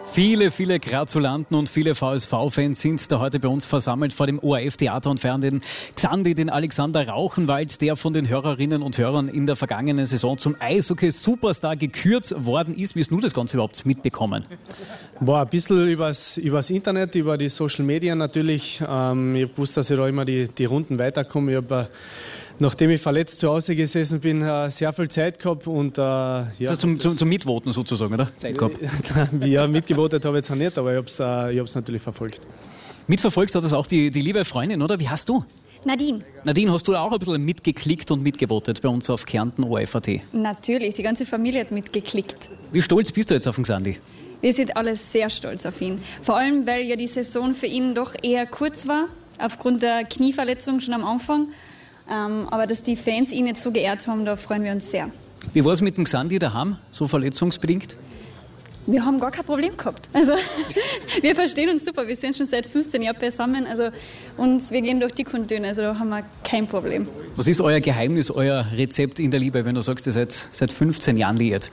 Viele, viele Gratulanten und viele VSV-Fans sind da heute bei uns versammelt vor dem ORF-Theater und feiern den Xandi, den Alexander Rauchenwald, der von den Hörerinnen und Hörern in der vergangenen Saison zum Eishockey-Superstar gekürt worden ist. Wie hast du das Ganze überhaupt mitbekommen? Ein bisschen übers Internet, über die Social Media natürlich. Ich habe gewusst, dass ich da immer die Runden weiterkomme. Ich habe, nachdem ich verletzt zu Hause gesessen bin, sehr viel Zeit gehabt. Und, ja, das heißt zum Mitvoten sozusagen, oder? Zeit gehabt? Ja, mitgevotet habe ich jetzt nicht, aber ich habe es natürlich verfolgt. Mitverfolgt hat es auch die liebe Freundin, oder? Wie hast du? Nadine. Nadine, hast du auch ein bisschen mitgeklickt und mitgevotet bei uns auf Kärnten ORF.at? Natürlich, die ganze Familie hat mitgeklickt. Wie stolz bist du jetzt auf den Xandi? Wir sind alle sehr stolz auf ihn. Vor allem, weil ja die Saison für ihn doch eher kurz war, aufgrund der Knieverletzung schon am Anfang. Aber dass die Fans ihn jetzt so geehrt haben, da freuen wir uns sehr. Wie war es mit dem Xandi daheim, so verletzungsbedingt? Wir haben gar kein Problem gehabt. Also, wir verstehen uns super. Wir sind schon seit 15 Jahren beisammen. Also, wir gehen durch dick und dünn. Also da haben wir kein Problem. Was ist euer Geheimnis, euer Rezept in der Liebe, wenn du sagst, ihr seid seit 15 Jahren liiert?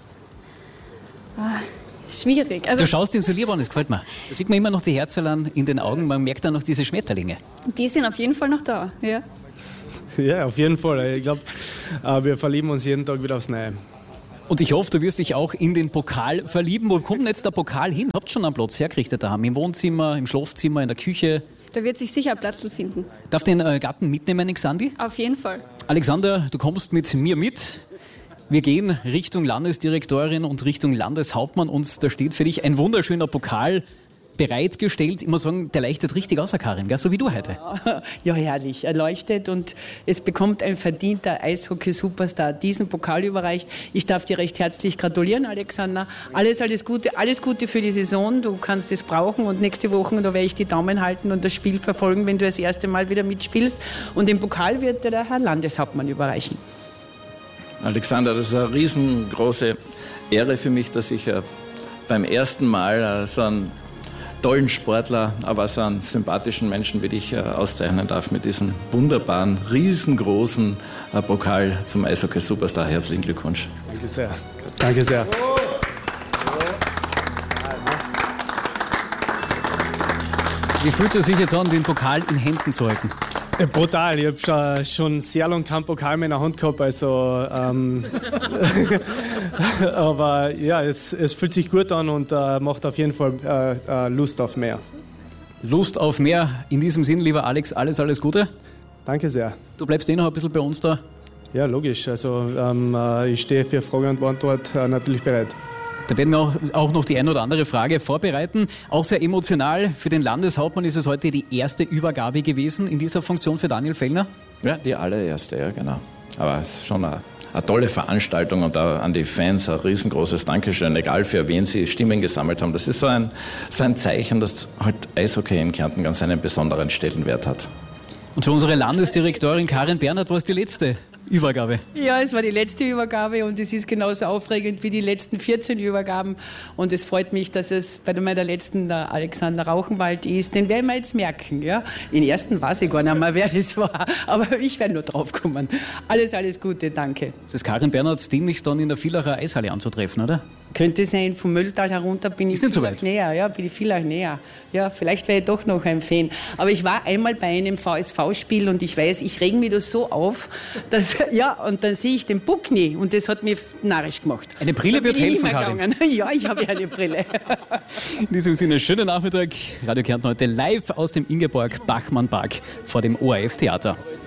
Schwierig. Also, du schaust ihn so lieb an, das gefällt mir. Da sieht man immer noch die Herzelein in den Augen, man merkt dann noch diese Schmetterlinge. Die sind auf jeden Fall noch da, ja. Ja, auf jeden Fall. Ich glaube, wir verlieben uns jeden Tag wieder aufs Neue. Und ich hoffe, du wirst dich auch in den Pokal verlieben. Wo kommt denn jetzt der Pokal hin? Habt ihr schon einen Platz hergerichtet daheim? Im Wohnzimmer, im Schlafzimmer, in der Küche? Da wird sich sicher ein Platz finden. Darf den Gatten mitnehmen, Xandi? Auf jeden Fall. Alexander, du kommst mit mir mit. Wir gehen Richtung Landesdirektorin und Richtung Landeshauptmann und da steht für dich ein wunderschöner Pokal bereitgestellt. Ich muss sagen, der leuchtet richtig aus, Karin, gell? So wie du heute. Ja, herrlich. Er leuchtet und es bekommt ein verdienter Eishockey-Superstar diesen Pokal überreicht. Ich darf dir recht herzlich gratulieren, Alexander. Alles Gute für die Saison. Du kannst es brauchen und nächste Woche, da werde ich die Daumen halten und das Spiel verfolgen, wenn du das erste Mal wieder mitspielst. Und den Pokal wird dir der Herr Landeshauptmann überreichen. Alexander, das ist eine riesengroße Ehre für mich, dass ich beim ersten Mal so einen tollen Sportler, aber so einen sympathischen Menschen wie dich auszeichnen darf mit diesem wunderbaren, riesengroßen Pokal zum Eishockey-Superstar. Herzlichen Glückwunsch. Danke sehr. Danke sehr. Wie fühlt es sich jetzt an, den Pokal in Händen zu halten? Brutal. Ich habe schon sehr lange keinen Pokal mehr in der Hand gehabt. Also, aber ja, es fühlt sich gut an und macht auf jeden Fall Lust auf mehr. Lust auf mehr. In diesem Sinn, lieber Alex, alles Gute. Danke sehr. Du bleibst noch ein bisschen bei uns da. Ja, logisch. Also ich stehe für Frage und Antwort natürlich bereit. Da werden wir auch noch die eine oder andere Frage vorbereiten. Auch sehr emotional. Für den Landeshauptmann ist es heute die erste Übergabe gewesen in dieser Funktion für Daniel Fellner? Ja, die allererste, ja genau. Aber es ist schon eine tolle Veranstaltung und auch an die Fans ein riesengroßes Dankeschön, egal für wen sie Stimmen gesammelt haben. Das ist so ein Zeichen, dass halt Eishockey in Kärnten ganz einen besonderen Stellenwert hat. Und für unsere Landesdirektorin Karin Bernhard war es die letzte Übergabe. Ja, es war die letzte Übergabe und es ist genauso aufregend wie die letzten 14 Übergaben. Und es freut mich, dass es bei meiner letzten der Alexander Rauchenwald ist. Den werden wir jetzt merken. Ja? Den ersten weiß ich gar nicht mehr, wer das war. Aber ich werde nur drauf kommen. Alles Gute, danke. Das ist Karin Bernhard, demnächst dann in der Villacher Eishalle anzutreffen, oder? Könnte sein, vom Mülltal herunter bin ich so weit näher. Ja, bin ich Villach näher. Ja, vielleicht wäre ich doch noch ein Fan. Aber ich war einmal bei einem VSV-Spiel und ich weiß, ich reg mich da so auf, dass, ja, und dann sehe ich den Puck nie und das hat mich narrisch gemacht. Eine Brille wird helfen, Karin. Ja, ich habe ja eine Brille. In diesem Sinne, schönen Nachmittag. Radio Kärnten heute live aus dem Ingeborg-Bachmann-Park vor dem ORF-Theater.